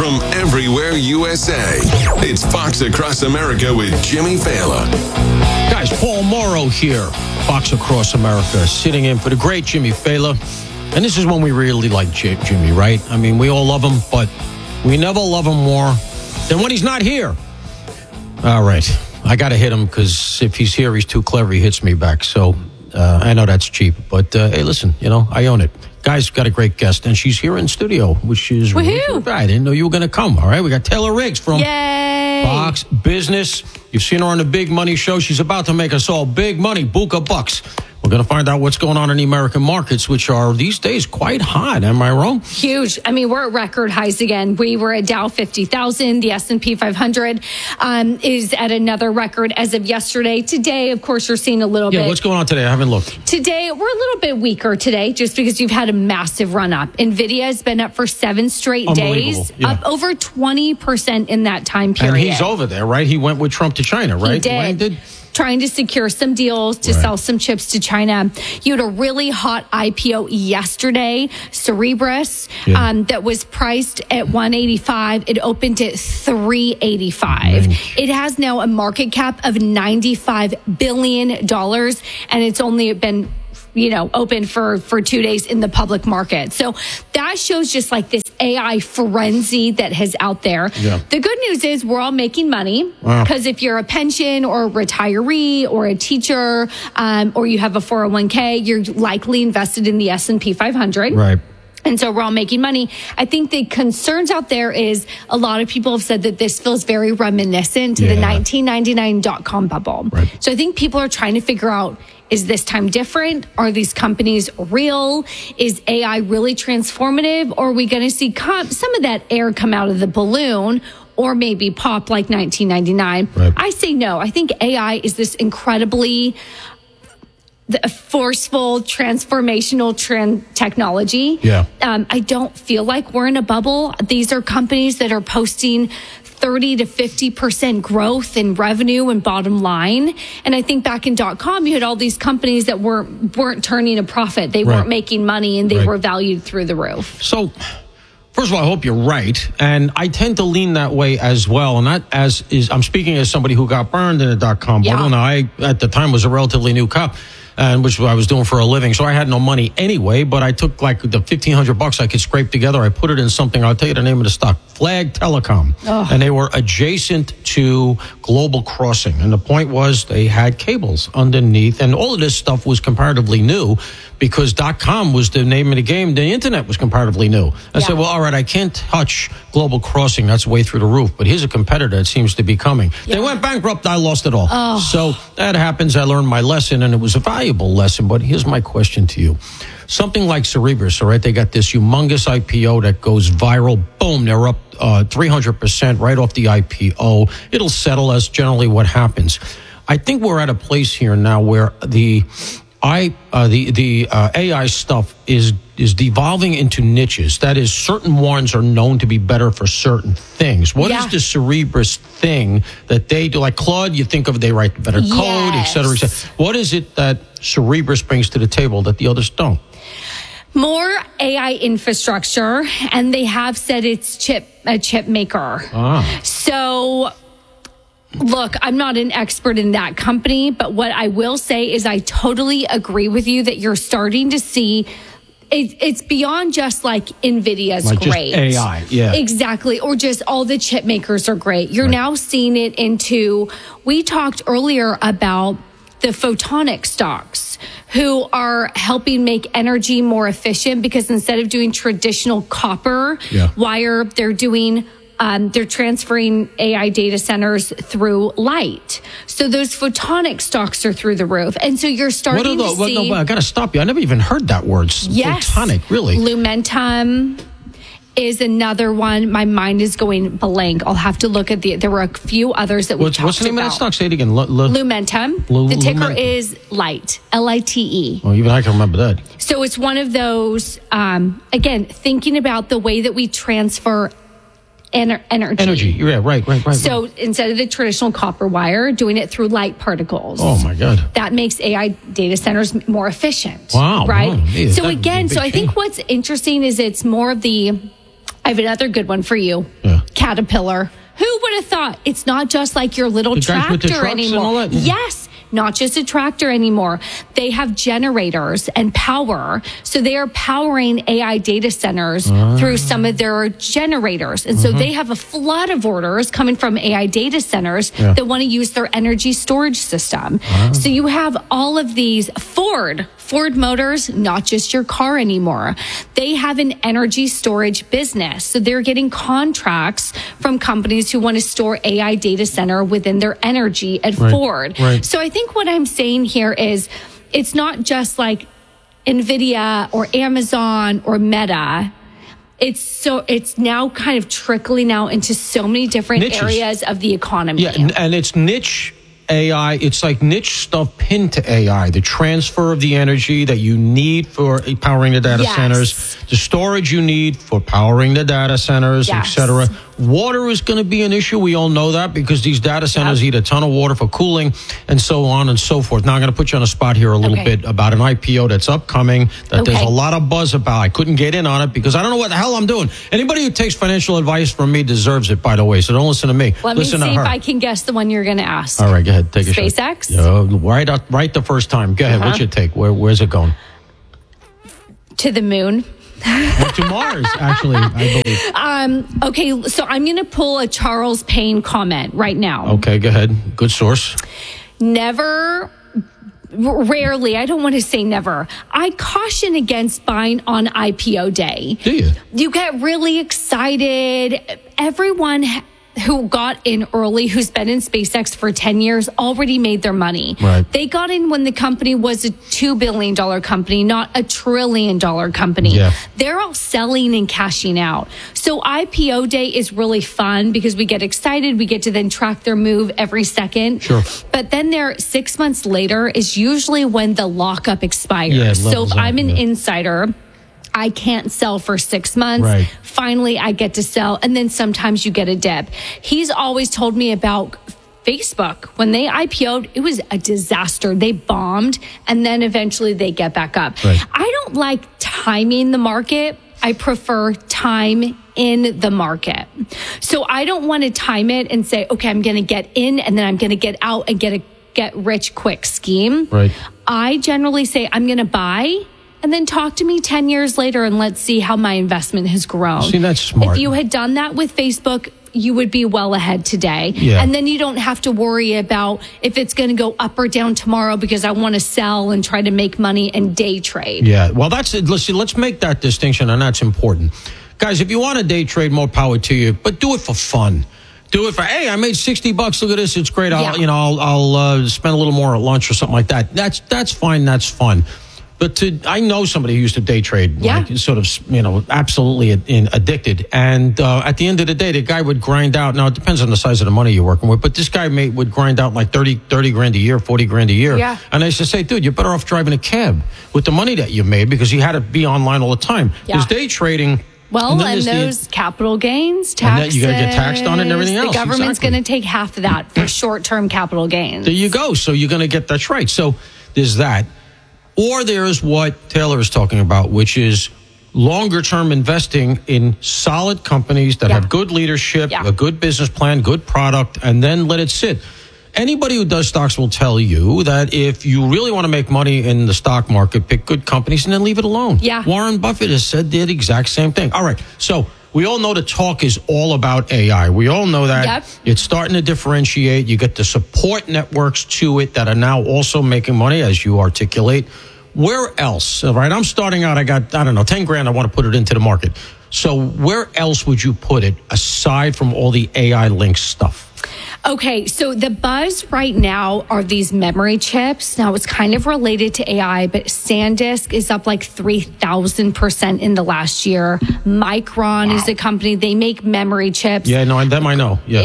from everywhere USA. It's Fox Across America with Jimmy Fallon. Guys, Paul Morrow here, Fox Across America, sitting in for the great Jimmy Fallon. And this is when we really like Jimmy, right? I mean, we all love him, but we never love him more than when he's not here. All right. I got to hit him because if he's here, he's too clever. He hits me back. So I know that's cheap. But hey, listen, I own it. Guys, got a great guest, and she's here in studio, which is really good. I didn't know you were going to come, all right? We got Taylor Riggs from Fox Business. You've seen her on the Big Money Show. She's about to make us all big money, buka bucks. We're going to find out what's going on in the American markets, which are these days quite hot. Am I wrong? Huge. I mean, we're at record highs again. We were at Dow 50,000. The S&P 500 is at another record as of yesterday. Today, of course, you're seeing a little bit. Yeah, what's going on today? I haven't looked. Today, we're a little bit weaker today just because you've had a massive run up. NVIDIA has been up for 7 straight days, up over 20% in that time period. And he's over there, right? He went with Trump to China, right? He did. Trying to secure some deals to sell some chips to China. You had a really hot IPO yesterday, Cerebras, that was priced at $185. It opened at $385. It has now a market cap of $95 billion, and it's only been open for 2 days in the public market. So that shows just like this AI frenzy that is out there. Yeah. The good news is we're all making money because if you're a pension or a retiree or a teacher or you have a 401k, you're likely invested in the S&P 500. Right. And so we're all making money. I think the concerns out there is a lot of people have said that this feels very reminiscent to the 1999 dot-com bubble. Right. So I think people are trying to figure out, is this time different? Are these companies real? Is AI really transformative? Or are we going to see some of that air come out of the balloon or maybe pop like 1999? Right. I say no. I think AI is this incredibly forceful, transformational technology. Yeah. I don't feel like we're in a bubble. These are companies that are posting 30 to 50% growth in revenue and bottom line. And I think back in .com, you had all these companies that weren't turning a profit. They weren't making money, and they were valued through the roof. So, first of all, I hope you're right. And I tend to lean that way as well. And I'm speaking as somebody who got burned in the .com bubble. And I, at the time, was a relatively new cop, and which I was doing for a living. So I had no money anyway, but I took like the $1,500 I could scrape together. I put it in something. I'll tell you the name of the stock, Flag Telecom. Oh. And they were adjacent to Global Crossing. And the point was they had cables underneath. And all of this stuff was comparatively new because .com was the name of the game. The internet was comparatively new. I said, well, all right, I can't touch Global Crossing. That's way through the roof. But here's a competitor that seems to be coming. They went bankrupt. I lost it all. Oh. So that happens. I learned my lesson, and it was a valuable lesson. But here's my question to you. Something like Cerebras, all right, they got this humongous IPO that goes viral. Boom, they're up 300% right off the IPO. It'll settle as generally what happens. I think we're at a place here now where the AI stuff is devolving into niches. That is, certain ones are known to be better for certain things. What is the Cerebras thing that they do? Like Claude, you think of they write better code, et cetera, et cetera. What is it that Cerebras brings to the table that the others don't? More AI infrastructure, and they have said it's a chip maker. So, look, I'm not an expert in that company, but what I will say is I totally agree with you that you're starting to see it's beyond just like NVIDIA's like great. Just AI, Exactly. Or just all the chip makers are great. You're now seeing it into, we talked earlier about the photonic stocks who are helping make energy more efficient because instead of doing traditional copper wire, they're doing they're transferring AI data centers through light. So those photonic stocks are through the roof. And so you're starting to see... I got to stop you. I never even heard that word. Yes. Photonic, really. Lumentum is another one. My mind is going blank. I'll have to look at there were a few others that we talked about. What's the name of that stock? Say it again. Lumentum. The ticker is LITE. LITE. Oh, even I can remember that. So it's one of those, again, thinking about the way that we transfer energy. Yeah, right. So instead of the traditional copper wire, doing it through light particles. Oh my God. That makes AI data centers more efficient. Wow. Right? Wow. So again, I think what's interesting is it's more of the I have another good one for you. Yeah. Caterpillar. Who would have thought? It's not just like your little The guys with the tractor trucks and all anymore. that? Yes. Not just a tractor anymore. They have generators and power. So they are powering AI data centers through some of their generators. And so they have a flood of orders coming from AI data centers that want to use their energy storage system. So you have all of these. Ford Motors, not just your car anymore. They have an energy storage business. So they're getting contracts from companies who want to store AI data center within their energy at Ford. Right. So I think what I'm saying here is it's not just like NVIDIA or Amazon or Meta. It's now kind of trickling out into so many different Niches. areas of the economy. Yeah, and it's niche AI. It's like niche stuff pinned to AI. The transfer of the energy that you need for powering the data centers, the storage you need for powering the data centers, etc. Water is going to be an issue. We all know that because these data centers eat a ton of water for cooling and so on and so forth. Now, I'm going to put you on a spot here a little bit about an IPO that's upcoming that there's a lot of buzz about. I couldn't get in on it because I don't know what the hell I'm doing. Anybody who takes financial advice from me deserves it, by the way, so don't listen to me. Listen to her. If I can guess the one you're going to ask. All right, go ahead. Take a shot. SpaceX? Right the first time. Go ahead. What's your take? Where's it going? To the moon. Well, to Mars, actually, I believe. Okay, so I'm going to pull a Charles Payne comment right now. Okay, go ahead. Good source. Rarely, I don't want to say never, I caution against buying on IPO day. Do you? You get really excited. Everyone who got in early, who's been in SpaceX for 10 years, already made their money. Right. They got in when the company was a $2 billion company, not a $1 trillion company. Yeah. They're all selling and cashing out. So IPO day is really fun because we get excited. We get to then track their move every second. Sure. But then 6 months later is usually when the lockup expires. Yeah, so if I'm an insider, I can't sell for 6 months. Right. Finally, I get to sell. And then sometimes you get a dip. He's always told me about Facebook. When they IPO'd, it was a disaster. They bombed and then eventually they get back up. Right. I don't like timing the market. I prefer time in the market. So I don't want to time it and say, okay, I'm going to get in and then I'm going to get out and get a get rich quick scheme. Right. I generally say I'm going to buy and then talk to me 10 years later and let's see how my investment has grown. See, that's smart. If you had done that with Facebook, you would be well ahead today. Yeah. And then you don't have to worry about if it's going to go up or down tomorrow because I want to sell and try to make money and day trade. Yeah. Well, that's it. Let's make that distinction, and that's important. Guys, if you want to day trade, more power to you, but do it for fun. Do it for, hey, I made $60. Look at this. It's great. I'll spend a little more at lunch or something like that. That's fine. That's fun. But I know somebody who used to day trade, like sort of, absolutely addicted. And at the end of the day, the guy would grind out. Now, it depends on the size of the money you're working with, but this guy would grind out like 30 grand a year, 40 grand a year. Yeah. And I used to say, dude, you're better off driving a cab with the money that you made because he had to be online all the time. Because day trading... Well, and those capital gains, taxes. You got to get taxed on it and everything else. The government's going to take half of that for short-term capital gains. There you go. So you're going to get, that's right. So there's that. Or there's what Taylor is talking about, which is longer-term investing in solid companies that have good leadership, a good business plan, good product, and then let it sit. Anybody who does stocks will tell you that if you really want to make money in the stock market, pick good companies and then leave it alone. Yeah. Warren Buffett has said the exact same thing. All right. So we all know the talk is all about AI. We all know that it's starting to differentiate. You get the support networks to it that are now also making money, as you articulate. Where else? All right. I'm starting out. I got, 10 grand. I want to put it into the market. So where else would you put it aside from all the AI link stuff? Okay, so the buzz right now are these memory chips. Now, it's kind of related to AI, but SanDisk is up like 3,000% in the last year. Micron is a company. They make memory chips. Yeah, no, them I know. Yeah.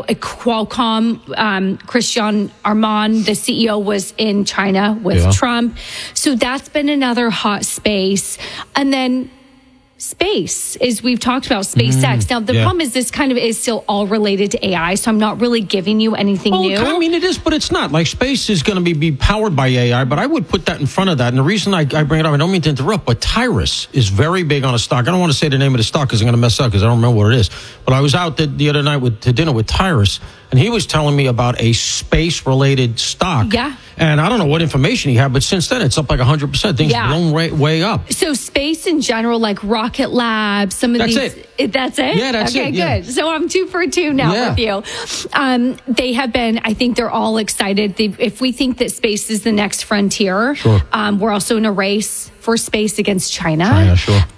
Qualcomm, Christian Armand, the CEO, was in China with Trump. So that's been another hot space. And then space, is we've talked about SpaceX. Now, the problem is this kind of is still all related to AI, so I'm not really giving you anything new. I mean, it is, but it's not. Like, space is going to be powered by AI, but I would put that in front of that. And the reason I bring it up, I don't mean to interrupt, but Tyrus is very big on a stock. I don't want to say the name of the stock because I'm going to mess up because I don't remember what it is. But I was out the other night to dinner with Tyrus, and he was telling me about a space-related stock. Yeah. And I don't know what information he had, but since then, it's up like 100%. Things blown way up. So space in general, like Rocket Lab, some of That's these... That's it? Yeah, that's it. Okay, good. So I'm 2 for 2 now with you. They have been, I think they're all excited. If we think that space is the next frontier, we're also in a race for space against China.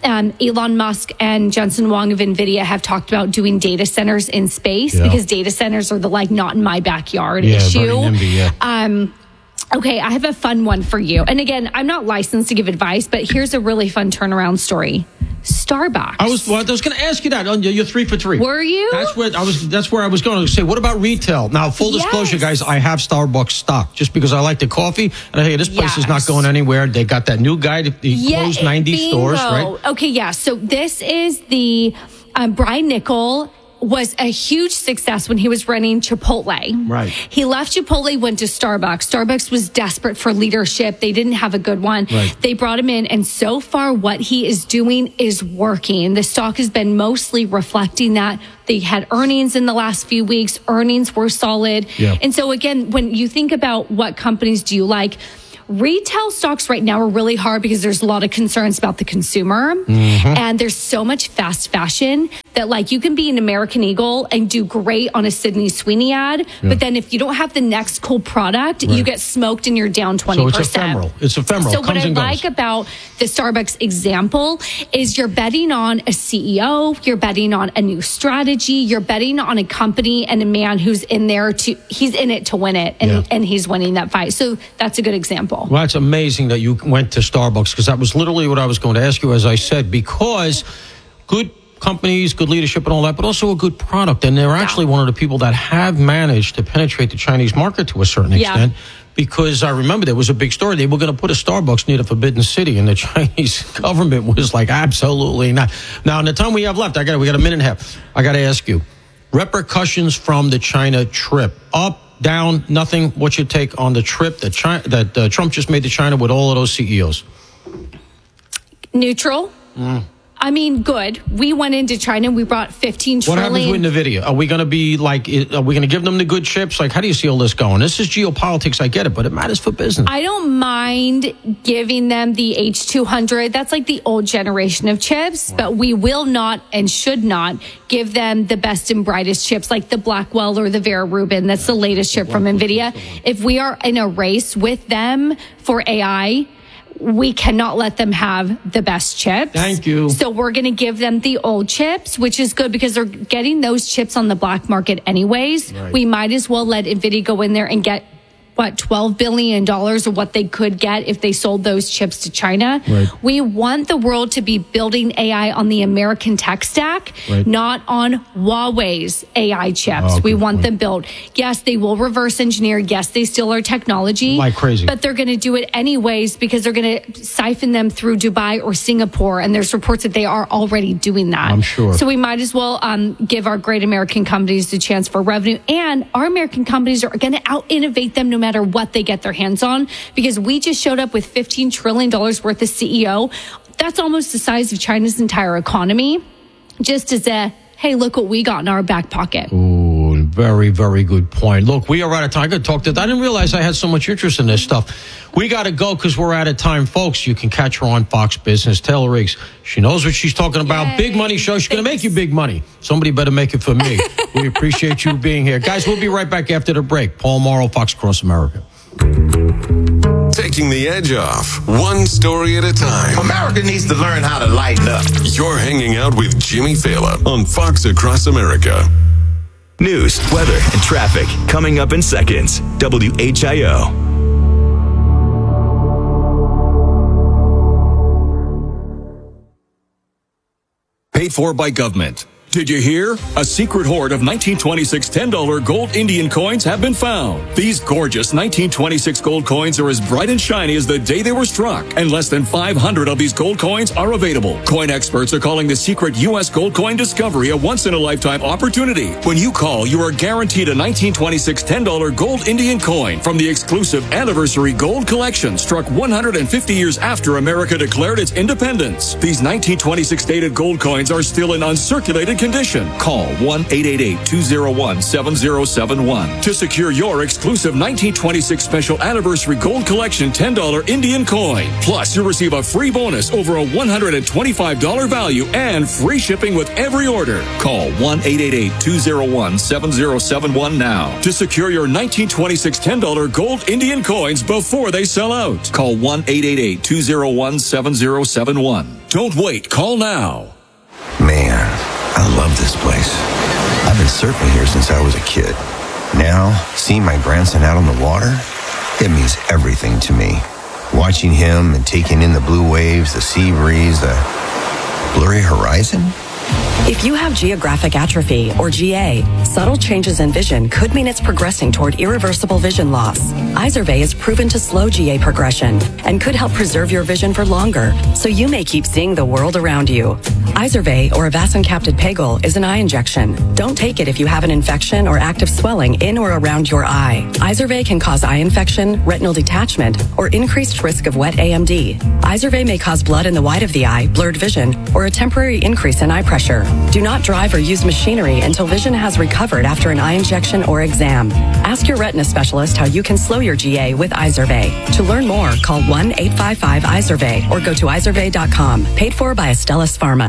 Elon Musk and Jensen Huang of NVIDIA have talked about doing data centers in space because data centers are the like not in my backyard issue. NIMBY, okay, I have a fun one for you. And again, I'm not licensed to give advice, but here's a really fun turnaround story. Starbucks. I was going to ask you that. You're 3 for 3. Were you? That's where I was going to say. What about retail? Now, full disclosure, guys, I have Starbucks stock just because I like the coffee. And hey, this place is not going anywhere. They got that new guy. He closed 90 stores, right? Okay, yeah. So this is the Brian Niccol. Was a huge success when he was running Chipotle. Right. He left Chipotle, went to Starbucks. Starbucks was desperate for leadership. They didn't have a good one. Right. They brought him in, and so far what he is doing is working. The stock has been mostly reflecting that. They had earnings in the last few weeks. Earnings were solid. Yeah. And so again, when you think about what companies do you like, retail stocks right now are really hard because there's a lot of concerns about the consumer. And there's so much fast fashion that like you can be an American Eagle and do great on a Sydney Sweeney ad. But then if you don't have the next cool product, you get smoked and you're down 20%. So it's ephemeral. It's ephemeral. So what I like about the Starbucks example is you're betting on a CEO, you're betting on a new strategy, you're betting on a company and a man who's in there he's in it to win it and he's winning that fight. So that's a good example. Well, it's amazing that you went to Starbucks because that was literally what I was going to ask you, as I said, because good companies, good leadership and all that, but also a good product. And they're actually one of the people that have managed to penetrate the Chinese market to a certain extent. Because I remember there was a big story. They were going to put a Starbucks near the Forbidden City, and the Chinese government was like, absolutely not. Now, in the time we have left, we got a minute and a half. I got to ask you, repercussions from the China trip. Up, down, nothing. What's your take on the trip that Trump just made to China with all of those CEOs? Neutral. I mean, good. We went into China. We brought 15 trillion. What happens with NVIDIA? Are we going to be like, are we going to give them the good chips? Like, how do you see all this going? This is geopolitics. I get it, but it matters for business. I don't mind giving them the H200. That's like the old generation of chips, but we will not and should not give them the best and brightest chips like the Blackwell or the Vera Rubin. That's the latest chip from NVIDIA. If we are in a race with them for AI, we cannot let them have the best chips. Thank you. So we're going to give them the old chips, which is good because they're getting those chips on the black market anyways. Right. We might as well let NVIDIA go in there and get, $12 billion or what they could get if they sold those chips to China. Right. We want the world to be building AI on the American tech stack, not on Huawei's AI chips. We want them built. Yes, they will reverse engineer. Yes, they steal our technology. Like crazy. But they're going to do it anyways because they're going to siphon them through Dubai or Singapore. And there's reports that they are already doing that. I'm sure. So we might as well give our great American companies the chance for revenue. And our American companies are going to out-innovate them no matter what they get their hands on, because we just showed up with $15 trillion worth of CEO. That's almost the size of China's entire economy. Just as a, hey, look what we got in our back pocket. Ooh, very, very good point. Look, we are out of time. I got to talk to that. I didn't realize I had so much interest in this stuff. We got to go because we're out of time, folks. You can catch her on Fox Business. Taylor Riggs, she knows what she's talking about. Yay. Big money show. She's going to make you big money. Somebody better make it for me. We appreciate you being here. Guys, we'll be right back after the break. Paul Morrow, Fox Across America. Taking the edge off, one story at a time. America needs to learn how to lighten up. You're hanging out with Jimmy Fallon on Fox Across America. News, weather, and traffic coming up in seconds. WHIO. Paid for by government. Did you hear? A secret hoard of 1926 $10 gold Indian coins have been found. These gorgeous 1926 gold coins are as bright and shiny as the day they were struck, and less than 500 of these gold coins are available. Coin experts are calling the secret U.S. gold coin discovery a once-in-a-lifetime opportunity. When you call, you are guaranteed a 1926 $10 gold Indian coin from the exclusive Anniversary Gold Collection, struck 150 years after America declared its independence. These 1926 dated gold coins are still in uncirculated condition. Call 1-888-201-7071 to secure your exclusive 1926 Special Anniversary Gold Collection $10 Indian coin. Plus, you'll receive a free bonus over a $125 value and free shipping with every order. Call 1-888-201-7071 now to secure your 1926 $10 gold Indian coins before they sell out. Call 1-888-201-7071. Don't wait. Call now. Man, I love this place. I've been surfing here since I was a kid. Now, seeing my grandson out on the water, it means everything to me. Watching him and taking in the blue waves, the sea breeze, the blurry horizon. If you have geographic atrophy, or GA, subtle changes in vision could mean it's progressing toward irreversible vision loss. Izervay is proven to slow GA progression and could help preserve your vision for longer, so you may keep seeing the world around you. Izervay, or avacincaptad pegol, is an eye injection. Don't take it if you have an infection or active swelling in or around your eye. Izervay can cause eye infection, retinal detachment, or increased risk of wet AMD. Izervay may cause blood in the white of the eye, blurred vision, or a temporary increase in eye pressure. Do not drive or use machinery until vision has recovered after an eye injection or exam. Ask your retina specialist how you can slow your GA with Izervay. To learn more, call 1-855-IZERVAY or go to izervay.com. Paid for by Astellas Pharma.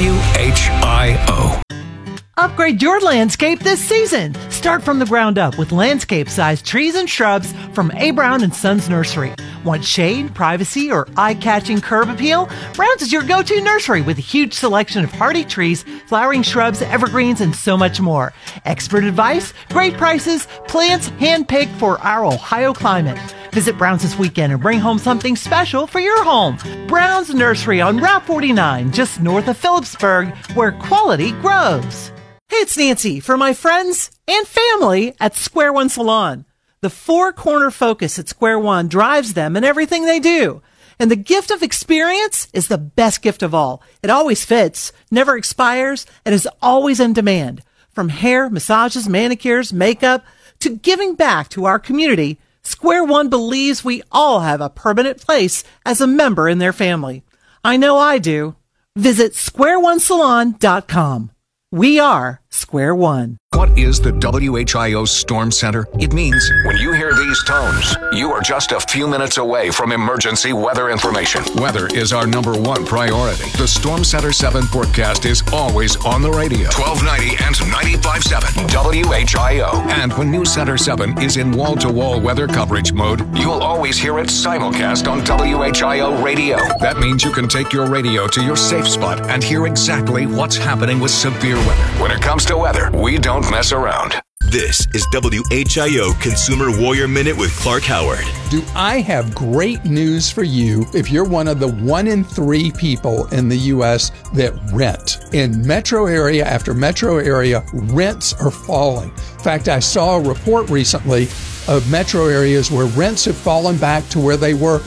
WHIO. Upgrade your landscape this season. Start from the ground up with landscape-sized trees and shrubs from A. Brown & Sons Nursery. Want shade, privacy, or eye-catching curb appeal? Brown's is your go-to nursery with a huge selection of hardy trees, flowering shrubs, evergreens, and so much more. Expert advice, great prices, plants hand-picked for our Ohio climate. Visit Brown's this weekend and bring home something special for your home. Brown's Nursery on Route 49, just north of Phillipsburg, where quality grows. Hey, it's Nancy for my friends and family at Square One Salon. The four-corner focus at Square One drives them in everything they do. And the gift of experience is the best gift of all. It always fits, never expires, and is always in demand. From hair, massages, manicures, makeup, to giving back to our community, Square One believes we all have a permanent place as a member in their family. I know I do. Visit squareonesalon.com. We are Square One. What is the WHIO Storm Center? It means when you hear these tones, you are just a few minutes away from emergency weather information. Weather is our #1 priority. The Storm Center 7 forecast is always on the radio. 1290 and 95.7 WHIO. And when News Center 7 is in wall-to-wall weather coverage mode, you'll always hear it simulcast on WHIO radio. That means you can take your radio to your safe spot and hear exactly what's happening with severe weather. When it comes to weather, we don't mess around. This is WHIO Consumer Warrior Minute with Clark Howard. Do I have great news for you if you're one of the 1 in 3 people in the U.S. that rent? In metro area after metro area, rents are falling. In fact, I saw a report recently of metro areas where rents have fallen back to where they were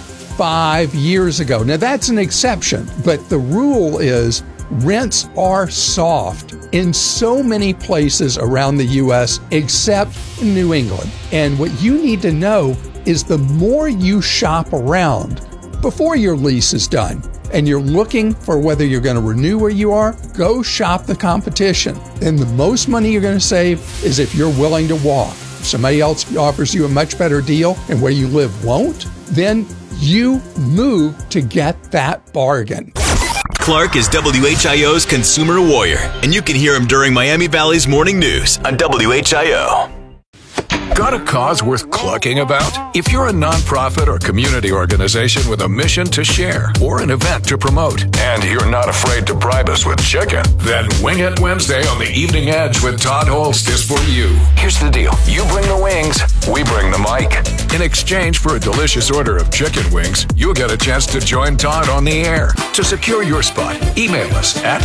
5 years ago. Now, that's an exception, but the rule is rents are soft in so many places around the U.S. except in New England. And what you need to know is the more you shop around before your lease is done and you're looking for whether you're going to renew where you are, go shop the competition. And the most money you're going to save is if you're willing to walk. If somebody else offers you a much better deal and where you live won't, then you move to get that bargain. Clark is WHIO's Consumer Warrior, and you can hear him during Miami Valley's Morning News on WHIO. Got a cause worth clucking about? If you're a nonprofit or community organization with a mission to share or an event to promote, and you're not afraid to bribe us with chicken, then Wing It Wednesday on the Evening Edge with Todd Holst is for you. Here's the deal. You bring the wings, we bring the mic. In exchange for a delicious order of chicken wings, you'll get a chance to join Todd on the air. To secure your spot, email us at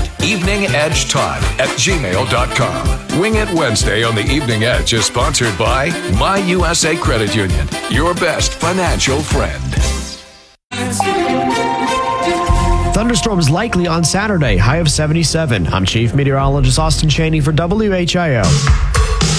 eveningedgetodd@gmail.com. Wing It Wednesday on the Evening Edge is sponsored by My USA Credit Union, your best financial friend. Thunderstorms likely on Saturday, high of 77. I'm Chief Meteorologist Austin Chaney for WHIO.